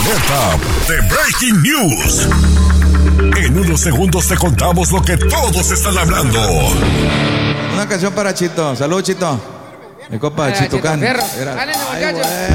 alerta de Breaking News. En unos segundos te contamos lo que todos están hablando. Una canción para Chito. Salud, Chito. Mi compa, Chito Can. Ándale, muchachos.